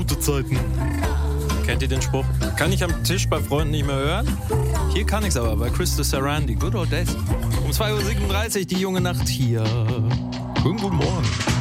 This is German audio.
Gute Zeiten. Kennt ihr den Spruch? Kann ich am Tisch bei Freunden nicht mehr hören? Hier kann ich's aber bei Krista Sarandi. Good old days. Um 2:37 Uhr die junge Nacht hier. Schönen guten Morgen.